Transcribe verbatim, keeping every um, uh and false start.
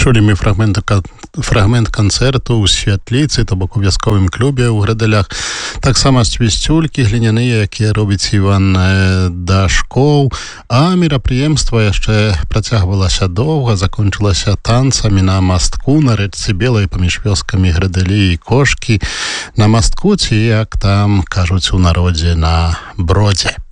Чулі мы фрагмент, фрагмент канцэрту ў святліцы, то бок у вясковым клубе ў Грыдалях. Таксама свісцюлькі гліняныя, якія робіць Іван Дашкоў. А мерапрыемства яшчэ працягвалася доўга, закончылася танцамі на мастку на рэчцы Белай паміж вёскамі Грыдалі і Кошкі. На мастку, ці як там кажуць у народзе, на бродзе.